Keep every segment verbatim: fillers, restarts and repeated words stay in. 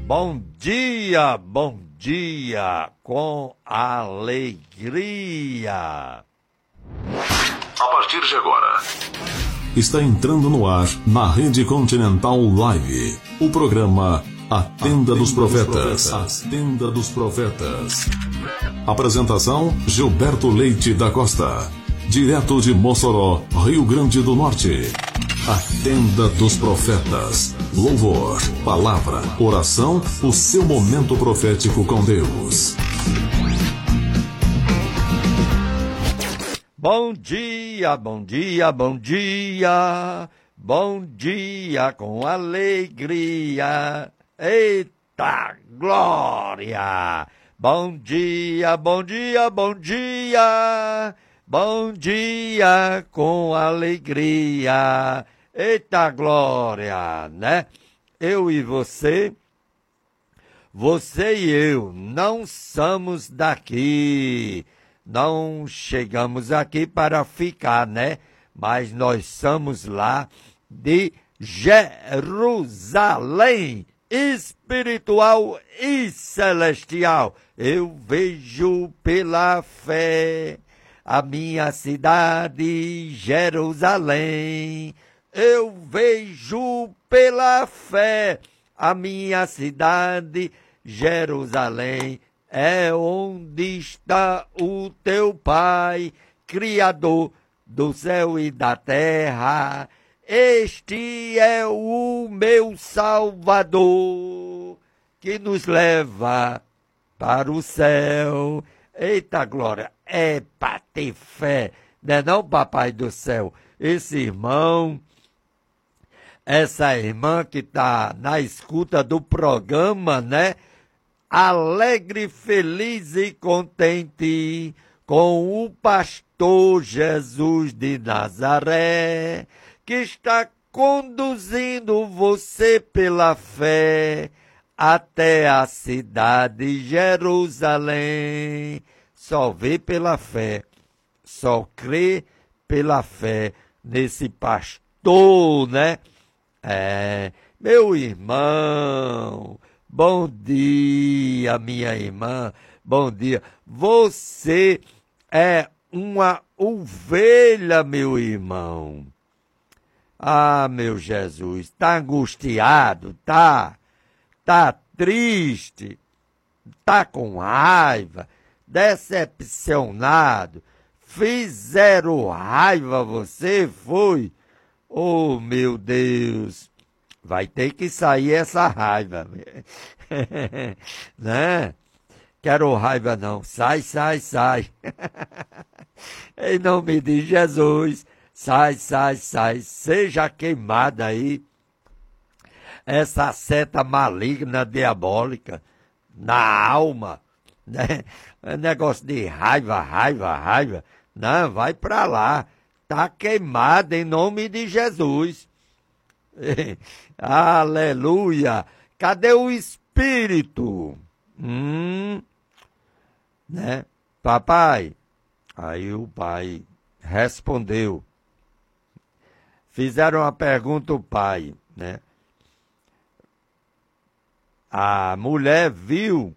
Bom dia, bom dia, com alegria. A partir de agora, está entrando no ar, na Rede Continental Live, o programa A Tenda dos Profetas. A Tenda dos Profetas. Apresentação, Gilberto Leite da Costa. Direto de Mossoró, Rio Grande do Norte. A Tenda dos Profetas. Louvor, palavra, oração, o seu momento profético com Deus. Bom dia, bom dia, bom dia. Bom dia com alegria. Eita glória! Bom dia, bom dia, bom dia. Bom dia com alegria. Eita glória, né? Eu e você, você e eu não somos daqui. Não chegamos aqui para ficar, né? Mas nós somos lá de Jerusalém, espiritual e celestial. Eu vejo pela fé a minha cidade, Jerusalém. Eu vejo pela fé a minha cidade, Jerusalém. É onde está o teu Pai, Criador do céu e da terra. Este é o meu Salvador, que nos leva para o céu. Eita glória, é para ter fé, né não, papai do céu? Esse irmão, essa irmã que está na escuta do programa, né? Alegre, feliz e contente com o pastor Jesus de Nazaré, que está conduzindo você pela fé até a cidade Jerusalém. Só vê pela fé, só crê pela fé nesse pastor, né? É, meu irmão, bom dia, minha irmã, bom dia. Você é uma ovelha, meu irmão. Ah, meu Jesus, tá angustiado, tá? Tá triste, tá com raiva, decepcionado, fizeram raiva a você, foi? Oh, meu Deus, vai ter que sair essa raiva, né? Quero raiva não, sai, sai, sai. Em nome de Jesus, sai, sai, sai, seja queimada aí essa seta maligna, diabólica, na alma, né? É negócio de raiva, raiva, raiva. Não, vai pra lá. Tá queimada em nome de Jesus. Aleluia. Cadê o Espírito? Hum, né? Papai. Aí o pai respondeu. Fizeram uma pergunta ao pai, né? A mulher viu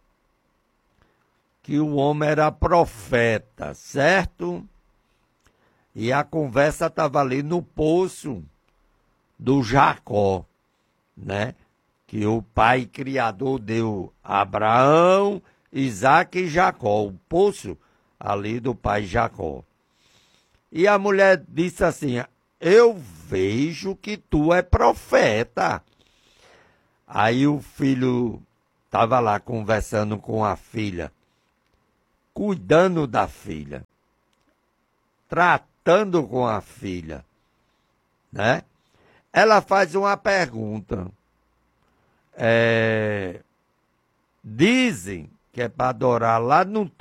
que o homem era profeta, certo? E a conversa estava ali no poço do Jacó, né? Que o pai criador deu a Abraão, Isaque e Jacó, o poço ali do pai Jacó. E a mulher disse assim, eu vejo que tu é profeta. Aí o filho estava lá conversando com a filha, cuidando da filha, tratando com a filha, né? Ela faz uma pergunta. É, dizem que é para adorar lá no